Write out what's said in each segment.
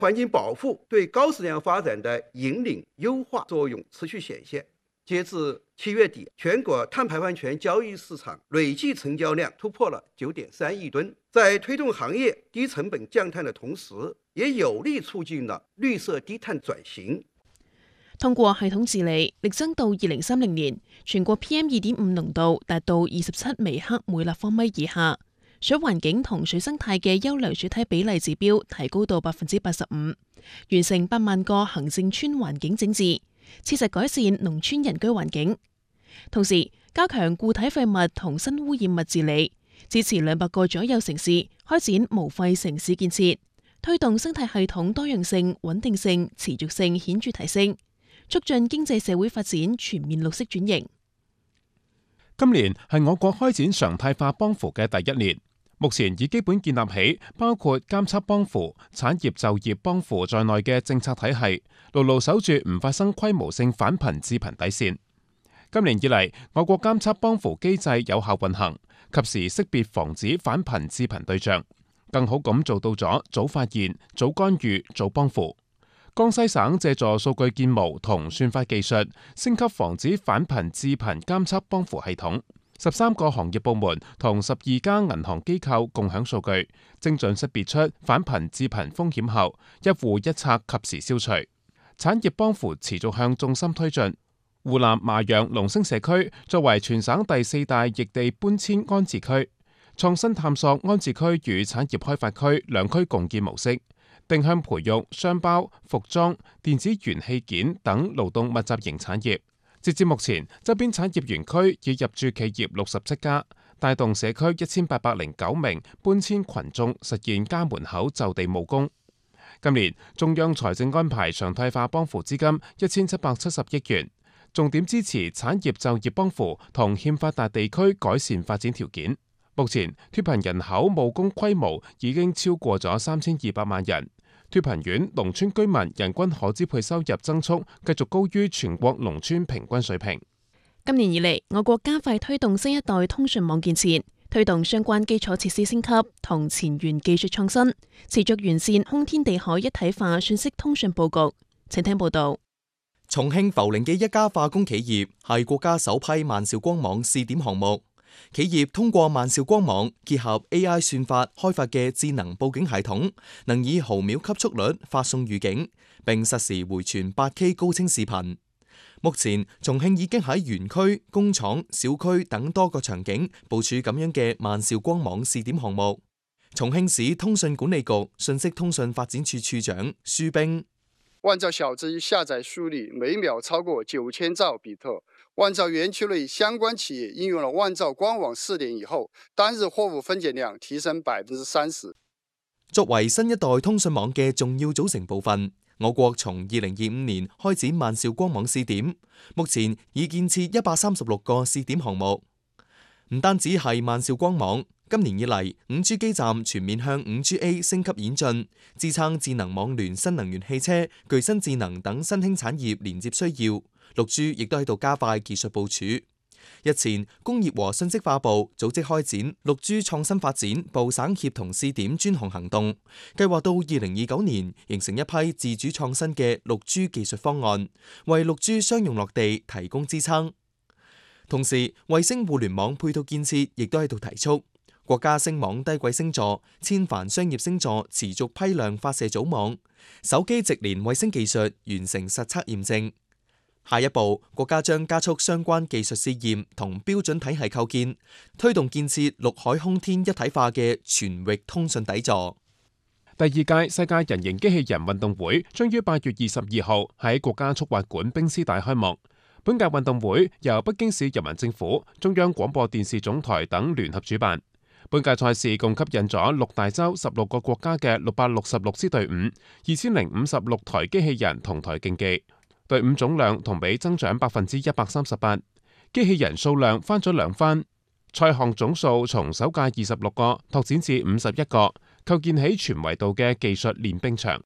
環境保護對高質量發展的引領優化作用持續顯現。截至7月底，全國碳排放權交易市場累計成交量突破了9.3億噸，在推動行業低成本降碳的同時，也有力促進了綠色低碳轉型。 通過系統治理，力爭到2030年，全國 PM2.5 濃度達到27微克每立方米以下，水環境同水生態嘅優良水體比例指標提高到85%，完成8萬個行政村環境整治，切實改善農村人居環境。同時，加強固體廢物同新污染物治理，支持200個左右城市開展無廢城市建設，推動生態系統多樣性、穩定性、持續性顯著提升，促進經濟社會發展全面綠色轉型。 今年係我國開展常態化幫扶嘅第1年，目前已基本建立起包括監測幫扶、產業就業幫扶在內嘅政策體系，牢牢守住唔發生規模性返貧致貧底線。今年以嚟，我國監測幫扶機制有效運行，及時識別防止返貧致貧對象，更好咁做到咗早發現、早干預、早幫扶。江西省借助數據建模同算法技術，升級防止返貧致貧監測幫扶系統。13個行業部門同12家銀行機構共享數據，精準識別出返貧致貧風險後，一戶一策及時消除。產業幫扶持續向重心推進。湖南麻陽龍星社區作為全省第4大易地搬遷安置區，創新探索安置區與產業開發區兩區共建模式，定向培育商包、服裝、電子元器件等勞動密集型產業。截至目前，周邊產業園區已入駐企業67家，帶動社區1809名搬遷群眾實現家門口就地務工。今年中央財政安排常態化幫扶資金1770億元，重點支持產業就業幫扶同欠發達地區改善發展條件。目前脫貧人口務工規模已經超過咗3200萬人。脫貧縣農村居民人均可支配收入增速繼續高於全國農村平均水平。 今年以嚟，我國加快推動新一代通訊網建設，推動相關基礎設施升級同前沿技術創新，持續完善空天地海一體化信息通訊佈局。請聽報道。 重慶涪陵嘅一家化工企業係國家首批萬兆光網試點項目。企業通過萬兆光網結合 AI 算法開發嘅智能報警系統，能以毫秒級速率發送預警，並實時回傳 8K 高清視頻。目前，重慶已經喺園區、工廠、小區等多個場景部署咁樣嘅萬兆光網試點項目。重慶市通訊管理局信息通訊發展處處長舒冰： 萬兆小機下載數率每秒超過9000兆比特。萬兆園區內相關企業應用了萬兆光網試點以後，單日貨物分揀量提升30%。 作為新一代通訊網嘅重要組成部分，我國從2025年開展萬兆光網試點，目前已建設136個試點項目。唔單止係萬兆光網，今年以嚟5G 基站全面向5G-A 升級演進，支撐智能網聯新能源汽車、具身智能等新興產業連接需要。6G 亦都喺度加快技術部署。日前，工業和信息化部組織開展6G 創新發展部省協同試點專項行動，計劃到2029年形成一批自主創新嘅6G 技術方案，為6G 商用落地提供支撐。同時，衛星互聯網配套建設亦都喺度提速。國家星網低軌星座、千帆商業星座持續批量發射組網，手機直連衛星技術完成實測驗證。下一步，國家將加速相關技術試驗同標準體系構建，推動建設陸海空天一體化嘅全域通訊底座。 第2屆世界人形機器人運動會將於8月22號喺國家速滑館冰絲帶開幕。本屆運動會由北京市人民政府、中央廣播電視總台等聯合主辦。本屆賽事共吸引咗6大洲16個國家嘅666支隊伍、2056台機器人同台競技。隊伍總量同比增長138%，機器人數量翻咗2番。賽項總數從首屆26個拓展至51個，構建起全維度嘅技術練兵場。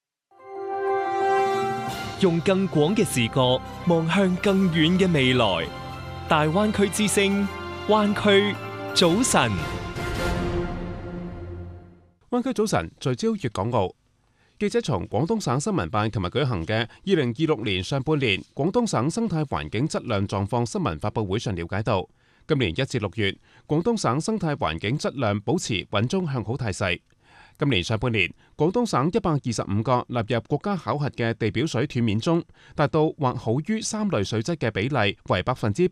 用更廣嘅視角望向更遠嘅未來。大灣區之聲，灣區早晨。 灣區早晨聚焦粵港澳。 記者從廣東省新聞辦琴日舉行嘅2026年上半年廣東省生態環境質量狀況新聞發佈會上了解到，今年1至6月，廣東省生態環境質量保持穩中向好態勢。今年上半年，廣東省125個納入國家考核嘅地表水斷面中，達到或好於3類水質嘅比例為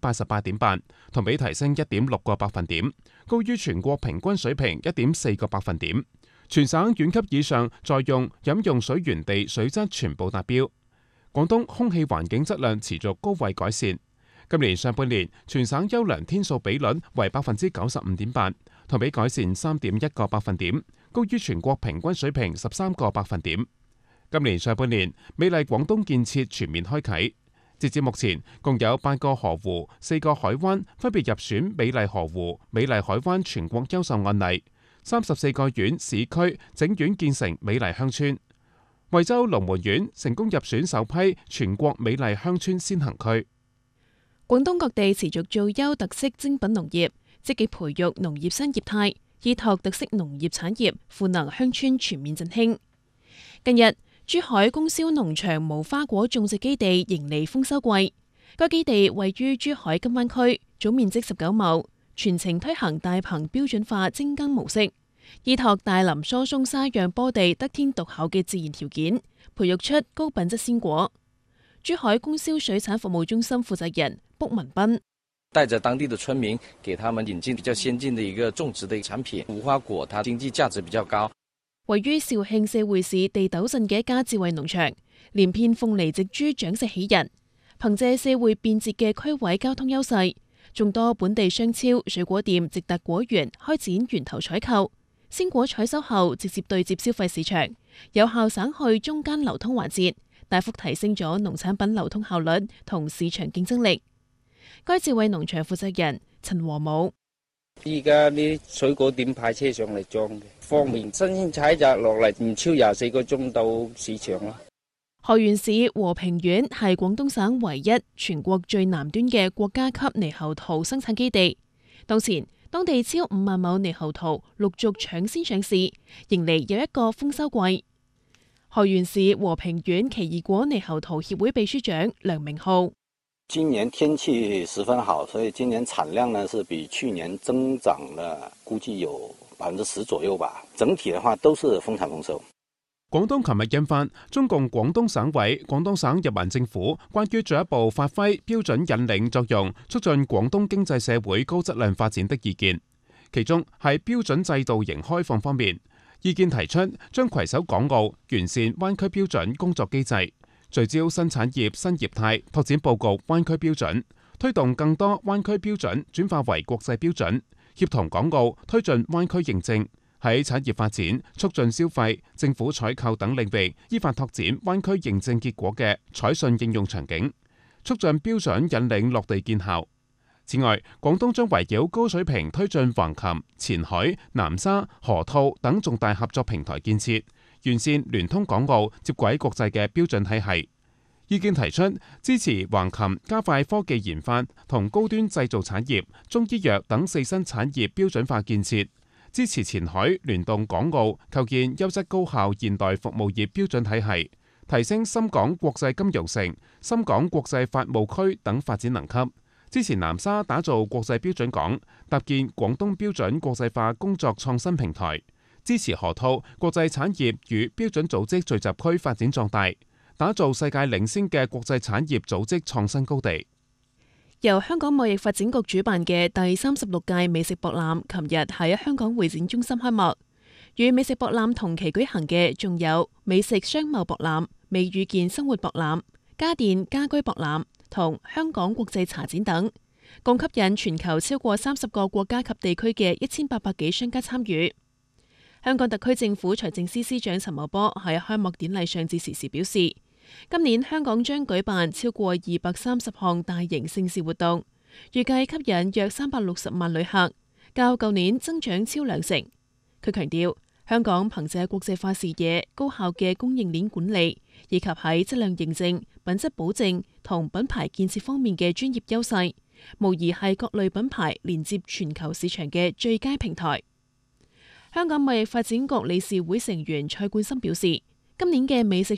88.8%，同比提升1.6個百分點，高於全國平均水平1.4個百分點。全省縣級以上在用飲用水源地水質全部達標。廣東空氣環境質量持續高位改善。今年上半年，全省優良天數比率為95.8%，同比改善3.1個百分點，高於全國平均水平13個百分點。今年上半年，美麗廣東建設全面開啟。截至目前，共有8個河湖、4個海灣分別入選美麗河湖、美麗海灣全國優秀案例。34個縣市區整縣建成美麗鄉村。惠州龍門縣成功入選首批全國美麗鄉村先行區。 廣東各地持續做優特色精品農業，積極培育農業新業態，依託特色農業產業，賦能鄉村全面振興。近日，珠海供銷農場無花果種植基地迎嚟豐收季。該基地位於珠海金灣區，總面積19畝，全程推行大棚標準化精耕模式，依託大林疏鬆沙壤坡地得天獨厚嘅自然條件，培育出高品質鮮果。珠海供銷水產服務中心負責人卜文斌帶着當地的村民，給他們引進比較先進的一個種植的產品，無花果，它經濟價值比較高。 位於肇慶社會市地斗鎮嘅一家智慧農場，連片鳳梨植株長勢喜人，憑借社會便捷嘅區位交通優勢，眾多本地商超、水果店直達果園開展源頭採購，鮮果採收後直接對接消費市場，有效省去中間流通環節，大幅提升咗農產品流通效率同市場競爭力。該智慧農場負責人陳和武： 依家啲水果店派車上嚟裝嘅，方便新鮮採摘落嚟，唔超24個鐘到市場啦。 河源市和平縣係廣東省唯一全國最南端嘅國家級獼猴桃生產基地。當前，當地超5萬畝獼猴桃陸續搶先上市，迎嚟又一個豐收季。河源市和平縣奇異果獼猴桃協會秘書長梁明浩： 今年天氣十分好，所以今年產量呢是比去年增長了，估計有10%左右吧。整體的話都是豐產豐收。 廣東琴日印發中共廣東省委、廣東省人民政府關於進一步發揮標準引領作用，促進廣東經濟社會高質量發展的意見。其中喺標準制度型開放方面，意見提出將攜手港澳完善灣區標準工作機制，聚焦新產業新業態，拓展佈局灣區標準，推動更多灣區標準轉化為國際標準，協同港澳推進灣區認證。喺產業發展、促進消費、政府採購等領域，依法拓展灣區認證結果嘅採信應用場景，促進標準引領落地見效。此外，廣東將圍繞高水平推進橫琴、前海、南沙、河套等重大合作平台建設，完善聯通港澳、接軌國際嘅標準體系。意見提出支持橫琴加快科技研發同高端製造產業、中醫藥等4新產業標準化建設。支持前海聯動港澳構建優質高效現代服務業標準體系，提升深港國際金融城、深港國際法務區等發展能級。支持南沙打造國際標準港，搭建廣東標準國際化工作創新平台。支持河套國際產業與標準組織聚集區發展壯大，打造世界領先嘅國際產業組織創新高地。 由香港貿易發展局主辦嘅第36屆美食博覽，琴日喺香港會展中心開幕。與美食博覽同期舉行嘅，仲有美食商貿博覽、美遇見生活博覽、家電家居博覽同香港國際茶展等，共吸引全球超過30個國家及地區嘅1800幾商家參與。香港特區政府財政司司長陳茂波喺開幕典禮上致辭時表示，今年香港將舉辦超過230項大型盛事活動，預計吸引約360萬旅客，較舊年增長超2成。佢強調，香港憑借國際化視野、高效嘅供應鏈管理，以及喺質量認證、品質保證同品牌建設方面嘅專業優勢，無疑係各類品牌連接全球市場嘅最佳平台。香港貿易發展局理事會成員蔡冠森表示， 今年嘅美食